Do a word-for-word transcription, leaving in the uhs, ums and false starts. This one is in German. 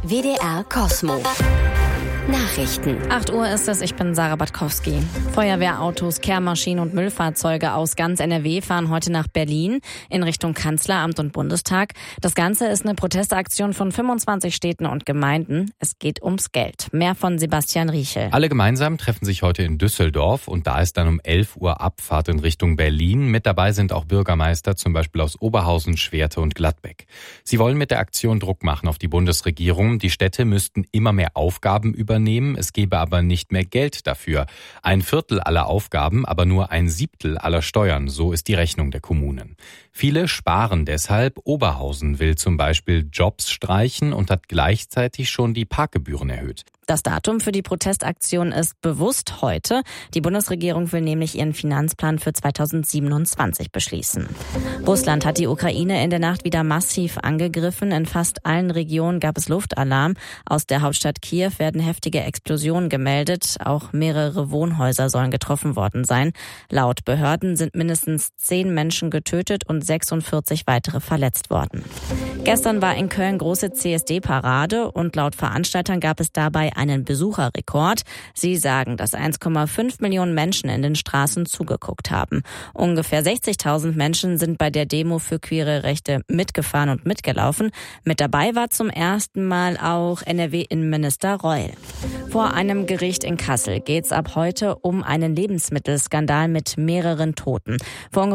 W D R Kosmo. Nachrichten. acht Uhr ist es, ich bin Sarah Batkowski. Feuerwehrautos, Kehrmaschinen und Müllfahrzeuge aus ganz N R W fahren heute nach Berlin in Richtung Kanzleramt und Bundestag. Das Ganze ist eine Protestaktion von fünfundzwanzig Städten und Gemeinden. Es geht ums Geld. Mehr von Sebastian Riechel. Alle gemeinsam treffen sich heute in Düsseldorf und da ist dann um elf Uhr Abfahrt in Richtung Berlin. Mit dabei sind auch Bürgermeister, zum Beispiel aus Oberhausen, Schwerte und Gladbeck. Sie wollen mit der Aktion Druck machen auf die Bundesregierung. Die Städte müssten immer mehr Aufgaben übernehmen. Es gebe aber nicht mehr Geld dafür. Ein Viertel aller Aufgaben, aber nur ein Siebtel aller Steuern. So ist die Rechnung der Kommunen. Viele sparen deshalb. Oberhausen will zum Beispiel Jobs streichen und hat gleichzeitig schon die Parkgebühren erhöht. Das Datum für die Protestaktion ist bewusst heute. Die Bundesregierung will nämlich ihren Finanzplan für zweitausendsiebenundzwanzig beschließen. Russland hat die Ukraine in der Nacht wieder massiv angegriffen. In fast allen Regionen gab es Luftalarm. Aus der Hauptstadt Kiew werden heftige Explosionen gemeldet. Auch mehrere Wohnhäuser sollen getroffen worden sein. Laut Behörden sind mindestens zehn Menschen getötet und sechsundvierzig weitere verletzt worden. Gestern war in Köln große C S D-Parade und laut Veranstaltern gab es dabei einen Besucherrekord. Sie sagen, dass eins Komma fünf Millionen Menschen in den Straßen zugeguckt haben. Ungefähr sechzigtausend Menschen sind bei der Demo für queere Rechte mitgefahren und mitgelaufen. Mit dabei war zum ersten Mal auch N R W-Innenminister Reul. Vor einem Gericht in Kassel geht es ab heute um einen Lebensmittelskandal mit mehreren Toten. Vor